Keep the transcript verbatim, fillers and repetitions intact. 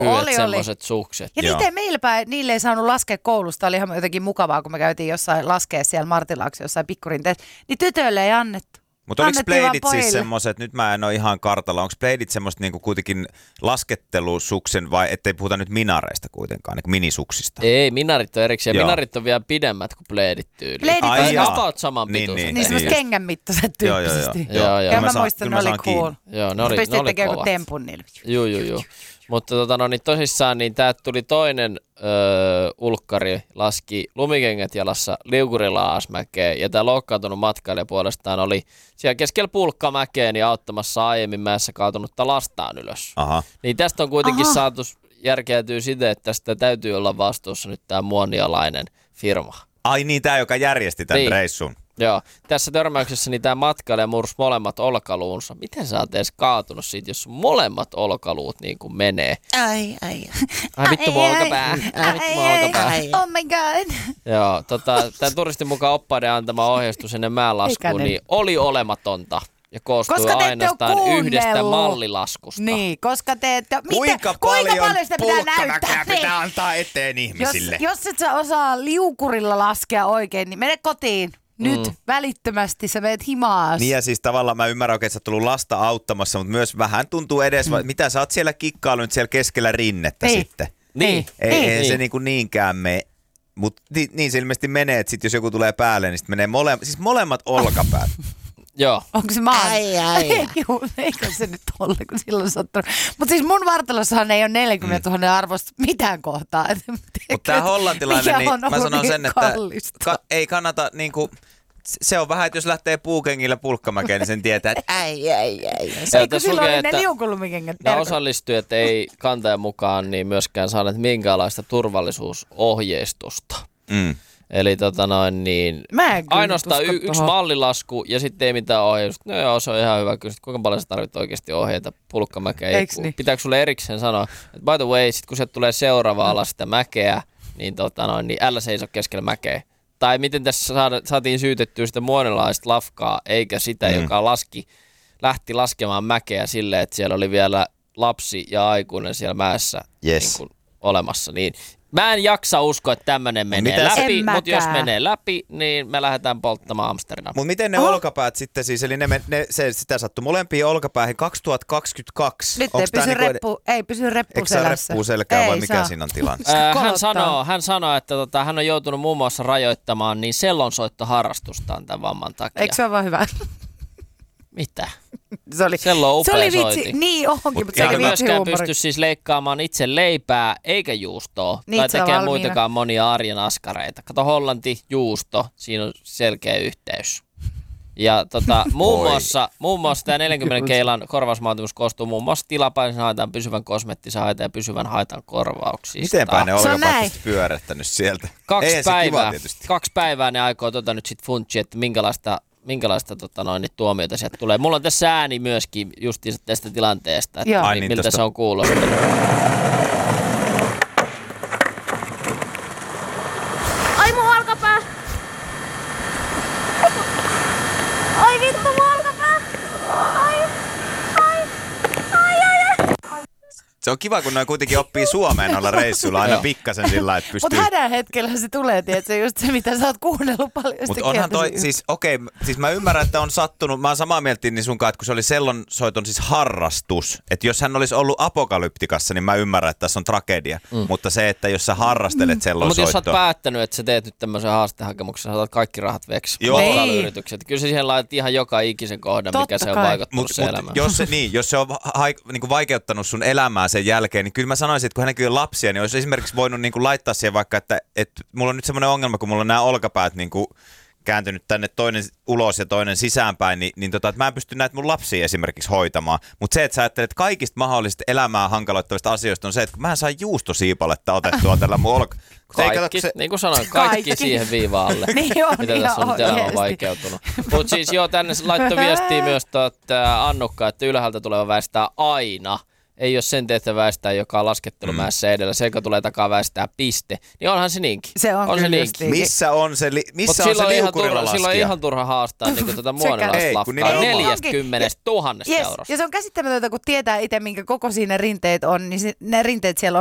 Oli, semmoiset sukset. Ja niitä meillä päin, niille ei saanut laskea koulusta. Oli ihan jotenkin mukavaa, kun me käytiin jossain laskea siellä Martilaaksi jossain pikkurinteessä. Niin tytöille ei annettu. Mutta oliko pleidit siis semmoiset, nyt mä en ole ihan kartalla, onko pleidit semmoiset niinku kuitenkin laskettelusuksen vai ettei puhuta nyt minareista kuitenkaan, niinku minisuksista? Ei, minarit on erikseen. Joo. Minarit on vielä pidemmät kuin pleidit tyyliin. Pleidit on siis about saman niin, pituiset. Niin, niin semmoiset kengän mittaiset tyyppisesti. Joo, joo. joo. Ja mä muistan, ne oli cool. Joo, ne oli, pystyt ne oli tekemään kovat. tempun niillä. Joo, joo, joo. Mutta tota, no, niin tosissaan niin täältä tuli toinen öö, ulkkari, laski lumikengät jalassa liukurilla alasmäkeen ja tämä loukkaantunut matkailija puolestaan oli siellä keskellä pulkkamäkeen niin auttamassa aiemmin mäessä kaatunutta lastaan ylös. Aha. Niin tästä on kuitenkin Aha. saatu järkeytyy siten, että tästä täytyy olla vastuussa nyt tämä muonialainen firma. Ai niin, tämä joka järjesti tämän niin. reissun. Joo, tässä törmäyksessä niin tämä matkailija mursi molemmat olkaluunsa. Miten sä oot edes kaatunut siitä, jos molemmat olkaluut niin kuin menee? Ai, ai. Ai vittu mun olkapää. Ai vittu mun olkapää. Oh my god. Joo, tota, tämän turistin mukaan oppaiden antama ohjeistus ennen mäenlaskuun niin oli olematonta. Ja koostui koska te ainoastaan yhdestä mallilaskusta. Niin, koska te ette... Mitä, Kuinka, kuinka paljon sitä pitää näyttää? pitää antaa eteen ihmisille? Jos, jos et sä osaa liukurilla laskea oikein, niin mene kotiin. Nyt mm. välittömästi sä meet himaas. Niin ja siis tavallaan mä ymmärrän oikein, että sä oot tullut lasta auttamassa, mutta myös vähän tuntuu edes, mm. mitä sä oot siellä kikkailu nyt siellä keskellä rinnettä niin. sitten. Niin. Ei, niin. ei niin. se niinku niinkään mene. Mutta niin, niin se ilmeisesti menee, että sit jos joku tulee päälle, niin sit menee mole, siis molemmat olkapäät. Joo. Onko se maan? Ai, ai. Eikö se nyt ole, kun silloin sattunut. Mutta siis mun vartalossahan ei ole neljäkymmentätuhatta mm. arvosta mitään kohtaa. Mutta tämä hollantilainen, niin mä sanon sen, että ka- ei kannata niinku... Se on vähän, että jos lähtee puukengillä pulkkamäkeen, niin sen tietää, että äi, äi, äi. Eikö silloin oli ne liukulumikengät? Ne osallistujat ei kantajan mukaan niin myöskään saaneet minkäänlaista turvallisuusohjeistusta. Mm. Eli tota noin niin, ainoastaan y- yksi mallilasku ja sitten ei mitään ohjeistusta. No joo, se on ihan hyvä kyllä. Kuinka paljon sä tarvitset oikeasti ohjeita pulkkamäkeen? Niin? Pitääkö sulle erikseen sanoa, että by the way, sit kun se tulee seuraava ala sitä mäkeä, niin, tota noin, niin älä seiso keskellä mäkeä. Tai miten tässä saatiin syytettyä sitä muonilaista lafkaa, eikä sitä, mm. joka laski, lähti laskemaan mäkeä silleen, että siellä oli vielä lapsi ja aikuinen siellä mäessä yes. niin kuin olemassa. Niin mä en jaksa uskoa, että tämmöinen menee Mitäs? läpi, mutta jos menee läpi, niin me lähdetään polttamaan Amsterdam. Mutta miten ne oh. olkapäät sitten siis, eli ne, ne, se, sitä sattui molempiin olkapäähin kaksituhattakaksikymmentäkaksi. Nyt ei pysy, niinku, reppu, ei pysy reppu selässä. Eikö se reppu selkää vai mikä saa. Siinä on tilanne? Äh, hän, sanoo, hän sanoo, että tota, hän on joutunut muun muassa rajoittamaan niin sellonsoittoharrastustaan tämän vamman takia. Eikö se ole vaan hyvä? Mitä? Se oli, Sello on upea se oli vitsi, soiti. niin onkin, mutta se eikä oli vitsi myöskään huumori. pysty siis leikkaamaan itse leipää eikä juustoa niin, tai tekee muitakaan monia arjen askareita. Kato Hollanti, juusto, siinä on selkeä yhteys. Ja tota, muun, muassa, muun muassa tämä neljänkymmenen keilan korvausmaatimus koostuu muun muassa tilapäisen haitan, pysyvän kosmettisen haitan ja pysyvän haitan korvauksista. Mitenpä ne olkapäät pyörättänyt sieltä? Kaksi päivää, kaksi päivää ne aikoo tota nyt sit funtsia, että minkälaista minkälaista tota noin, niin tuomiota sieltä tulee. Mulla on tässä ääni myöskin justiinsa tästä tilanteesta, että Ai, niin, niin miltä tosta. se on kuulostanut. Ai mun olkapää! Ai vittu mun olkapää! Ai! Ai! Ai ai ai! Se on kiva, kun noin kuitenkin oppii suomeen olla reissulla aina pikkasen sillä, että pystyy... Mutta hädän hetkellä se tulee, tiedätkö, just se, mitä sä oot kuunnellut paljon. Mutta onhan toi, siis okei, okay, siis mä ymmärrän, että on sattunut, mä oon samaa mieltä niin sunkaan, että kun se oli sellonsoiton siis harrastus, että jos hän olisi ollut apokalyptikassa, niin mä ymmärrän, että tässä on tragedia. Mm. Mutta se, että jos sä harrastelet mm. sellonsoittoa... Mutta jos sä oot päättänyt, että sä teet nyt tämmöisen haastehakemuksen, sä otat kaikki rahat veksi. Matkailu-yritykset. Kyllä sä siihen laitat ihan joka ikisen kohdan, totta mikä se on kai. Vaikuttanut mut, se mut elämään. Jos se, niin, jos se on ha, niin kuin vaikeuttanut sun elämää sen jälkeen, niin kyllä mä sanoisin, että kun hänenkin on lapsia, niin olisi esimerkiksi voinut niin kuin laittaa siihen vaikka, että, että mulla on nyt semmoinen ongelma, kun mulla on nämä olkapäät niin kuin kääntynyt tänne toinen ulos ja toinen sisäänpäin, niin, niin tota, että mä en pysty näitä mun lapsia esimerkiksi hoitamaan. Mutta se, että sä ajattelet, että kaikista mahdollisista elämää hankaloittavista asioista on se, että mä en saa juustosiipaletta otettua tällä mun olka... Kaikki, se... niin kuin sanoin, kaikki, kaikki siihen viivaalle, niin on, mitä tässä on nyt elämä vaikeutunut. Mutta siis joo, tänne laittoi viestiä myös tuota, Annukka, että ylhäältä tuleva väistää aina ei ole sen tehtävä väistää, joka on laskettelumäessä mm. edellä. Se, joka tulee takaa väistää piste. Niin onhan se niinkin. Se on, on se niinkin. Missä on se, li- missä on se liukurilla laskija? Silloin on ihan turha haastaa niin tuota muonilaislafkaa neljäkymmentä tuhatta yes. eurosta. Ja se on käsittämätöntä, kun tietää itse, minkä koko siinä rinteet on, niin se, ne rinteet siellä